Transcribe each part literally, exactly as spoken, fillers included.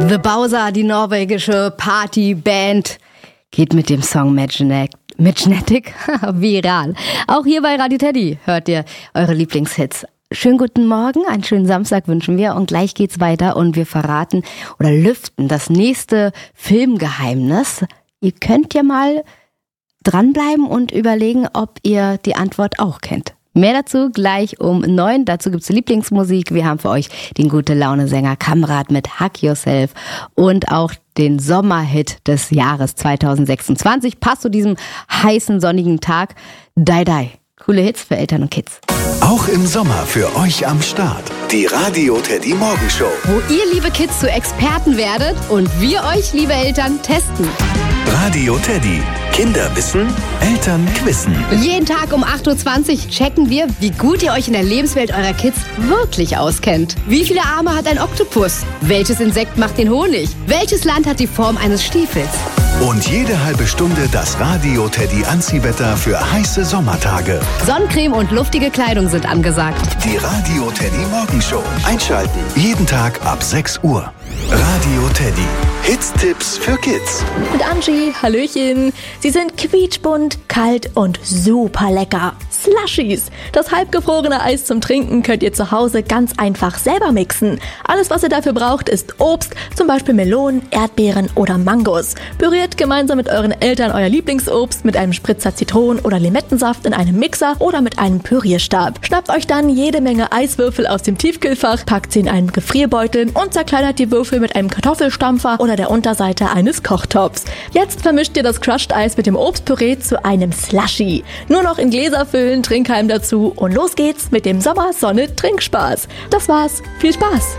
The Bowser, die norwegische Partyband, geht mit dem Song Magnetic viral. Auch hier bei Radio Teddy hört ihr eure Lieblingshits. Schönen guten Morgen, einen schönen Samstag wünschen wir und gleich geht's weiter und wir verraten oder lüften das nächste Filmgeheimnis. Ihr könnt ja mal dranbleiben und überlegen, ob ihr die Antwort auch kennt. Mehr dazu gleich um neun. Dazu gibt's Lieblingsmusik. Wir haben für euch den Gute-Laune-Sänger Kamrat mit Hug Yourself und auch den Sommerhit des Jahres zwanzig sechsundzwanzig. Passt zu diesem heißen, sonnigen Tag. Die Die. Coole Hits für Eltern und Kids. Auch im Sommer für euch am Start. Die Radio Teddy Morgenshow. Wo ihr, liebe Kids, zu Experten werdet und wir euch, liebe Eltern, testen. Radio Teddy. Kinder wissen, Eltern quissen. Jeden Tag um acht Uhr zwanzig checken wir, wie gut ihr euch in der Lebenswelt eurer Kids wirklich auskennt. Wie viele Arme hat ein Oktopus? Welches Insekt macht den Honig? Welches Land hat die Form eines Stiefels? Und jede halbe Stunde das Radio Teddy Anziehwetter für heiße Sommertage. Sonnencreme und luftige Kleidung sind angesagt. Die Radio Teddy Morgenshow. Einschalten. Jeden Tag ab sechs Uhr. Radio Teddy. Hits-Tipps für Kids. Mit Angie, hallöchen. Sie sind quietschbunt, kalt und super lecker. Slushies. Das halbgefrorene Eis zum Trinken könnt ihr zu Hause ganz einfach selber mixen. Alles, was ihr dafür braucht, ist Obst, zum Beispiel Melonen, Erdbeeren oder Mangos. Püriert gemeinsam mit euren Eltern euer Lieblingsobst mit einem Spritzer Zitronen- oder Limettensaft in einem Mixer oder mit einem Pürierstab. Schnappt euch dann jede Menge Eiswürfel aus dem Tiefkühlfach, packt sie in einen Gefrierbeutel und zerkleinert die Würfel mit einem Kartoffelstampfer oder der Unterseite eines Kochtopfs. Jetzt vermischt ihr das Crushed Eis mit dem Obstpüree zu einem Slushie. Nur noch in Gläser füllen, Trinkhalm dazu und los geht's mit dem Sommer-Sonne-Trinkspaß. Das war's. Viel Spaß!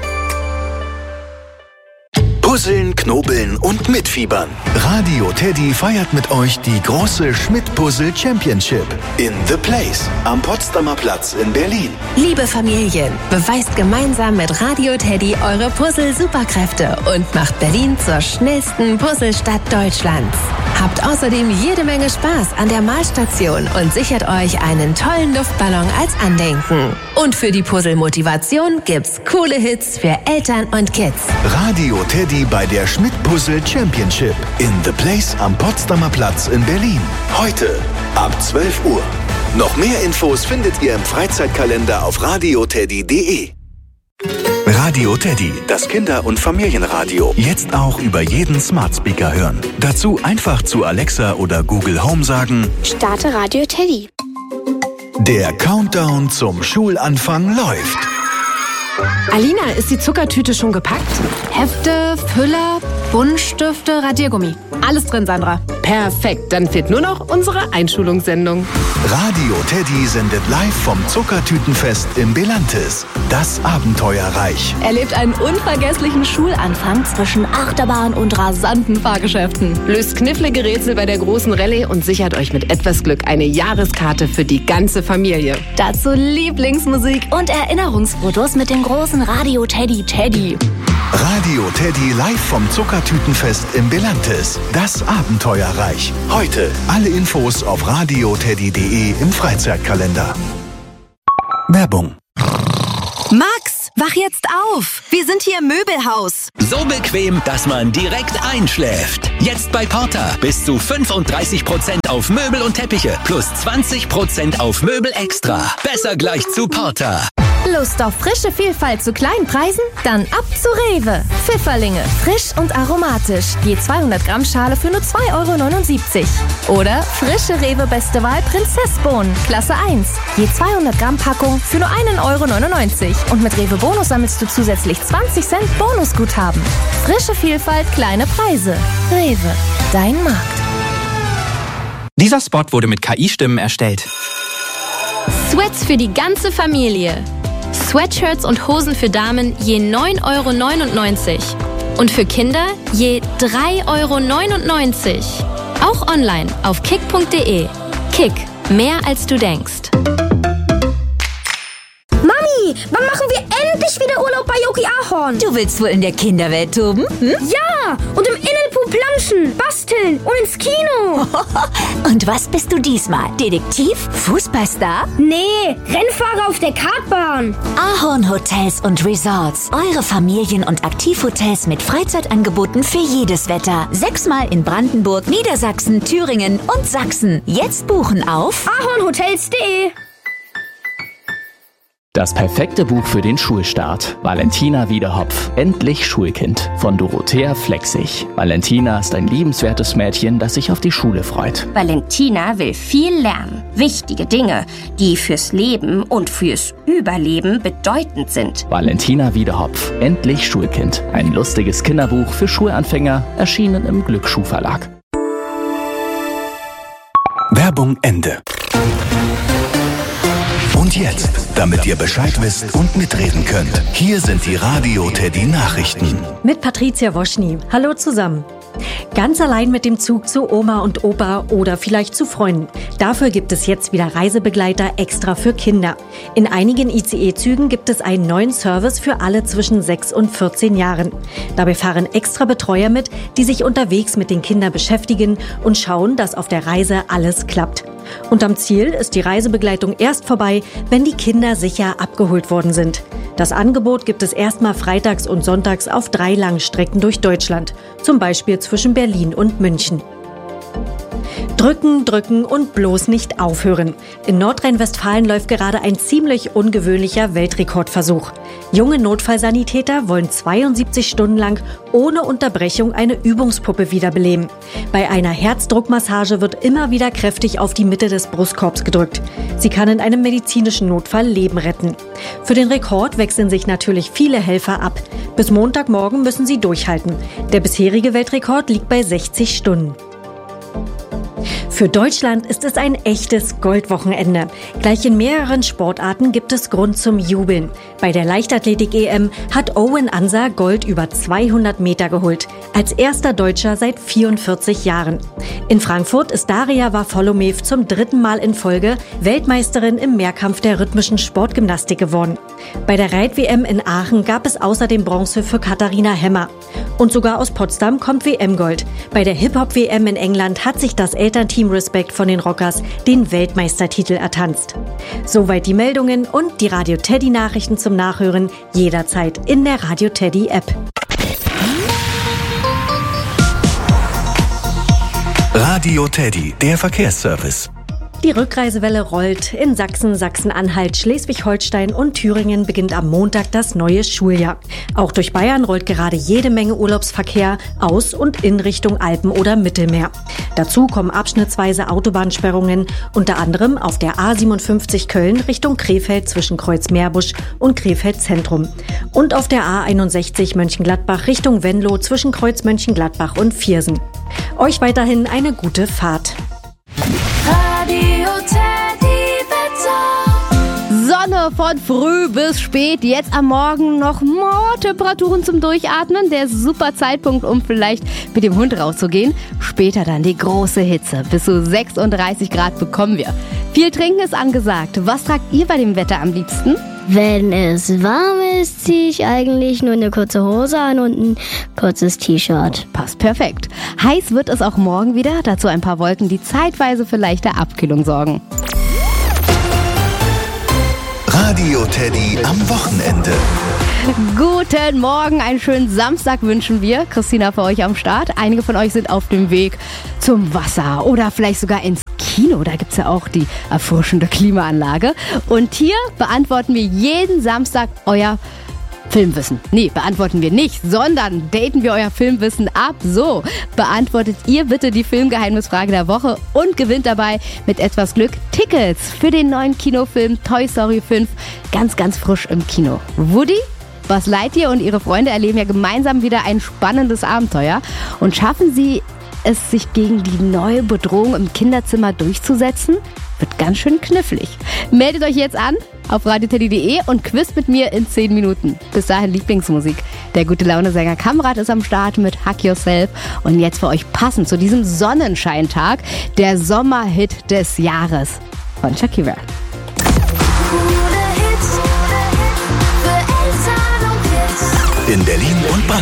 Puzzeln, knobeln und mitfiebern. Radio Teddy feiert mit euch die große Schmidt-Puzzle Championship in The Place am Potsdamer Platz in Berlin. Liebe Familien, beweist gemeinsam mit Radio Teddy eure Puzzle-Superkräfte und macht Berlin zur schnellsten Puzzlestadt Deutschlands. Habt außerdem jede Menge Spaß an der Malstation und sichert euch einen tollen Luftballon als Andenken. Und für die Puzzle-Motivation gibt's coole Hits für Eltern und Kids. Radio Teddy bei der Schmidt-Puzzle Championship in The Place am Potsdamer Platz in Berlin. Heute ab zwölf Uhr. Noch mehr Infos findet ihr im Freizeitkalender auf radioteddy punkt de. Radio Teddy, das Kinder- und Familienradio. Jetzt auch über jeden Smart Speaker hören. Dazu einfach zu Alexa oder Google Home sagen: Starte Radio Teddy. Der Countdown zum Schulanfang läuft. Alina, ist die Zuckertüte schon gepackt? Hefte, Füller, Buntstifte, Radiergummi. Alles drin, Sandra. Perfekt, dann fehlt nur noch unsere Einschulungssendung. Radio Teddy sendet live vom Zuckertütenfest im Belantis. Das Abenteuerreich. Erlebt einen unvergesslichen Schulanfang zwischen Achterbahn und rasanten Fahrgeschäften. Löst knifflige Rätsel bei der großen Rallye und sichert euch mit etwas Glück eine Jahreskarte für die ganze Familie. Dazu Lieblingsmusik und Erinnerungsfotos mit dem großen Radio Teddy Teddy. Radio Teddy live vom Zuckertütenfest im Belantis. Das Abenteuerreich. Heute alle Infos auf radioteddy punkt de im Freizeitkalender. Werbung. Max, wach jetzt auf! Wir sind hier im Möbelhaus. So bequem, dass man direkt einschläft. Jetzt bei Porter bis zu fünfunddreißig Prozent auf Möbel und Teppiche plus zwanzig Prozent auf Möbel extra. Besser gleich zu Porter. Lust auf frische Vielfalt zu kleinen Preisen? Dann ab zu Rewe. Pfifferlinge, frisch und aromatisch. Je zweihundert Gramm Schale für nur zwei Euro neunundsiebzig. Oder frische Rewe Beste Wahl Prinzessbohnen, Klasse eins. Je zweihundert Gramm Packung für nur einen Euro neunundneunzig. Und mit Rewe Bonus sammelst du zusätzlich zwanzig Cent Bonusguthaben. Frische Vielfalt, kleine Preise. Rewe, dein Markt. Dieser Spot wurde mit K I-Stimmen erstellt. Sweats für die ganze Familie. Sweatshirts und Hosen für Damen je neun Euro neunundneunzig. Und für Kinder je drei Euro neunundneunzig. Auch online auf kick punkt de. Kick, mehr als du denkst. Mami, wann machen wir endlich wieder Urlaub bei Yogi Ahorn? Du willst wohl in der Kinderwelt toben? Hm? Ja, und im Innenpark Whirlpool planschen, basteln und ins Kino. Und was bist du diesmal? Detektiv? Fußballstar? Nee, Rennfahrer auf der Kartbahn. Ahorn Hotels und Resorts. Eure Familien- und Aktivhotels mit Freizeitangeboten für jedes Wetter. Sechsmal in Brandenburg, Niedersachsen, Thüringen und Sachsen. Jetzt buchen auf ahornhotels punkt de. Das perfekte Buch für den Schulstart. Valentina Wiedehopf. Endlich Schulkind. Von Dorothea Flexig. Valentina ist ein liebenswertes Mädchen, das sich auf die Schule freut. Valentina will viel lernen. Wichtige Dinge, die fürs Leben und fürs Überleben bedeutend sind. Valentina Wiedehopf. Endlich Schulkind. Ein lustiges Kinderbuch für Schulanfänger, erschienen im Glücksschuh Verlag. Werbung Ende. Und jetzt, damit ihr Bescheid wisst und mitreden könnt, hier sind die Radio Teddy Nachrichten. Mit Patricia Woschny. Hallo zusammen. Ganz allein mit dem Zug zu Oma und Opa oder vielleicht zu Freunden. Dafür gibt es jetzt wieder Reisebegleiter extra für Kinder. In einigen I C E-Zügen gibt es einen neuen Service für alle zwischen sechs und vierzehn Jahren. Dabei fahren extra Betreuer mit, die sich unterwegs mit den Kindern beschäftigen und schauen, dass auf der Reise alles klappt. Und am Ziel ist die Reisebegleitung erst vorbei, wenn die Kinder sicher abgeholt worden sind. Das Angebot gibt es erstmal freitags und sonntags auf drei Langstrecken durch Deutschland, zum Beispiel zwischen Berlin und München. Drücken, drücken und bloß nicht aufhören. In Nordrhein-Westfalen läuft gerade ein ziemlich ungewöhnlicher Weltrekordversuch. Junge Notfallsanitäter wollen zweiundsiebzig Stunden lang ohne Unterbrechung eine Übungspuppe wiederbeleben. Bei einer Herzdruckmassage wird immer wieder kräftig auf die Mitte des Brustkorbs gedrückt. Sie kann in einem medizinischen Notfall Leben retten. Für den Rekord wechseln sich natürlich viele Helfer ab. Bis Montagmorgen müssen sie durchhalten. Der bisherige Weltrekord liegt bei sechzig Stunden. Für Deutschland ist es ein echtes Goldwochenende. Gleich in mehreren Sportarten gibt es Grund zum Jubeln. Bei der Leichtathletik-E M hat Owen Ansa Gold über zweihundert Meter geholt. Als erster Deutscher seit vierundvierzig Jahren. In Frankfurt ist Daria Varfolomew zum dritten Mal in Folge Weltmeisterin im Mehrkampf der rhythmischen Sportgymnastik geworden. Bei der Reit-W M in Aachen gab es außerdem Bronze für Katharina Hemmer. Und sogar aus Potsdam kommt W M-Gold. Bei der Hip-Hop-W M in England hat sich das Elternteam Respect von den Rockers den Weltmeistertitel ertanzt. Soweit die Meldungen und die Radio Teddy Nachrichten zum Nachhören jederzeit in der Radio Teddy App. Radio Teddy, der Verkehrsservice. Die Rückreisewelle rollt. In Sachsen, Sachsen-Anhalt, Schleswig-Holstein und Thüringen beginnt am Montag das neue Schuljahr. Auch durch Bayern rollt gerade jede Menge Urlaubsverkehr aus und in Richtung Alpen oder Mittelmeer. Dazu kommen abschnittsweise Autobahnsperrungen, unter anderem auf der A siebenundfünfzig Köln Richtung Krefeld zwischen Kreuz-Meerbusch und Krefeld Zentrum. Und auf der A einundsechzig Mönchengladbach Richtung Venlo zwischen Kreuz Mönchengladbach und Viersen. Euch weiterhin eine gute Fahrt. Radio Teddy Wetter. Sonne von früh bis spät, jetzt am Morgen noch Temperaturen zum Durchatmen. Der super Zeitpunkt, um vielleicht mit dem Hund rauszugehen. Später dann die große Hitze. Bis zu sechsunddreißig Grad bekommen wir. Viel Trinken ist angesagt. Was tragt ihr bei dem Wetter am liebsten? Wenn es warm ist, ziehe ich eigentlich nur eine kurze Hose an und ein kurzes T-Shirt. Passt perfekt. Heiß wird es auch morgen wieder. Dazu ein paar Wolken, die zeitweise für leichte Abkühlung sorgen. Radio Teddy am Wochenende. Guten Morgen, einen schönen Samstag wünschen wir. Christina für euch am Start. Einige von euch sind auf dem Weg zum Wasser oder vielleicht sogar ins Kino. Da gibt es ja auch die erfrischende Klimaanlage. Und hier beantworten wir jeden Samstag euer Filmwissen. Nee, beantworten wir nicht, sondern daten wir euer Filmwissen ab. So, beantwortet ihr bitte die Filmgeheimnisfrage der Woche und gewinnt dabei mit etwas Glück Tickets für den neuen Kinofilm Toy Story fünf. Ganz, ganz frisch im Kino. Woody, Buzz Lightyear und ihre Freunde erleben ja gemeinsam wieder ein spannendes Abenteuer. Und schaffen sie es, sich gegen die neue Bedrohung im Kinderzimmer durchzusetzen? Wird ganz schön knifflig. Meldet euch jetzt an auf radio teddy punkt de und quizt mit mir in zehn Minuten. Bis dahin Lieblingsmusik. Der Gute-Laune-Sänger Kamrat ist am Start mit Hug Yourself. Und jetzt für euch passend zu diesem Sonnenscheintag der Sommerhit des Jahres von Shakira. In Berlin und Brandenburg.